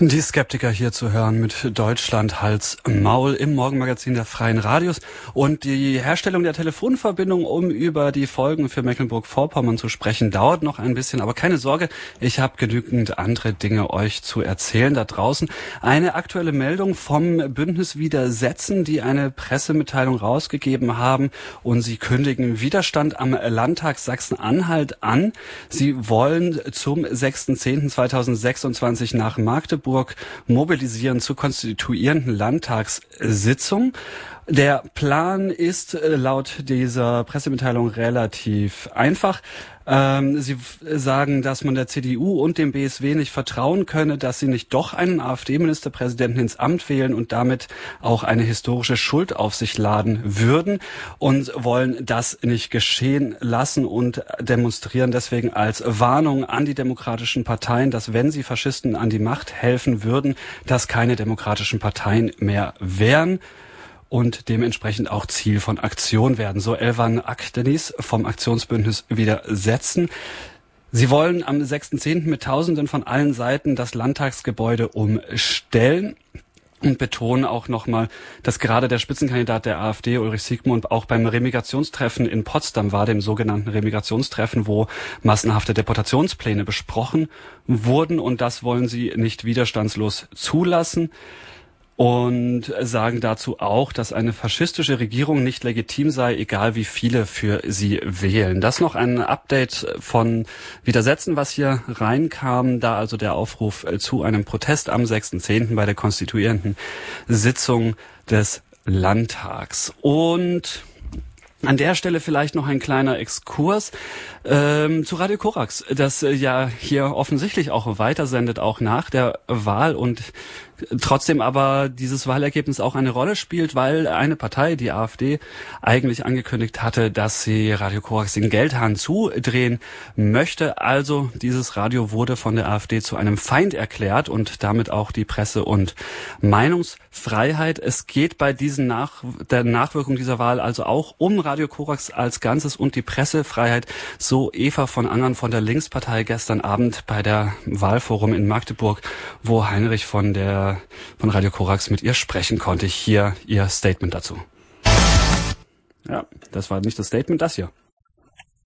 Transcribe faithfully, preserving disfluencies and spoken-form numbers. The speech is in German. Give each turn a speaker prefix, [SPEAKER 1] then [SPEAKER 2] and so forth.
[SPEAKER 1] Die Skeptiker hier zu hören mit Deutschland Hals Maul im Morgenmagazin der Freien Radios. Und die Herstellung der Telefonverbindung, um über die Folgen für Mecklenburg-Vorpommern zu sprechen, dauert noch ein bisschen. Aber keine Sorge, ich habe genügend andere Dinge euch zu erzählen da draußen. Eine aktuelle Meldung vom Bündnis Widersetzen, die eine Pressemitteilung rausgegeben haben. Und sie kündigen Widerstand am Landtag Sachsen-Anhalt an. Sie wollen zum sechsten zehnten zweitausendsechsundzwanzig nach Magdeburg mobilisieren zur konstituierenden Landtagssitzung. Der Plan ist laut dieser Pressemitteilung relativ einfach. Ähm, sie sagen, dass man der C D U und dem B S W nicht vertrauen könne, dass sie nicht doch einen AfD-Ministerpräsidenten ins Amt wählen und damit auch eine historische Schuld auf sich laden würden und wollen das nicht geschehen lassen und demonstrieren deswegen als Warnung an die demokratischen Parteien, dass wenn sie Faschisten an die Macht helfen würden, dass keine demokratischen Parteien mehr wären und dementsprechend auch Ziel von Aktion werden. So Elvan Akdeniz vom Aktionsbündnis Widersetzen. Sie wollen am sechsten zehnten mit Tausenden von allen Seiten das Landtagsgebäude umstellen und betonen auch nochmal, dass gerade der Spitzenkandidat der AfD, Ulrich Siegmund, auch beim Remigrationstreffen in Potsdam war, dem sogenannten Remigrationstreffen, wo massenhafte Deportationspläne besprochen wurden. Und das wollen sie nicht widerstandslos zulassen. Und sagen dazu auch, dass eine faschistische Regierung nicht legitim sei, egal wie viele für sie wählen. Das noch ein Update von Widersetzen, was hier reinkam, da also der Aufruf zu einem Protest am sechsten zehnten bei der konstituierenden Sitzung des Landtags. Und an der Stelle vielleicht noch ein kleiner Exkurs ähm, zu Radio Korax, das äh, ja hier offensichtlich auch weitersendet, auch nach der Wahl und trotzdem aber dieses Wahlergebnis auch eine Rolle spielt, weil eine Partei, die AfD, eigentlich angekündigt hatte, dass sie Radio Korax den Geldhahn zudrehen möchte. Also dieses Radio wurde von der AfD zu einem Feind erklärt und damit auch die Presse- und Meinungsfreiheit. Es geht bei diesen Nach der Nachwirkung dieser Wahl also auch um Radio Korax als Ganzes und die Pressefreiheit. So Eva von Angern von der Linkspartei gestern Abend bei der Wahlforum in Magdeburg, wo Heinrich von der von Radio Korax mit ihr sprechen konnte. Hier ihr Statement dazu. Ja, das war nicht das Statement, das hier.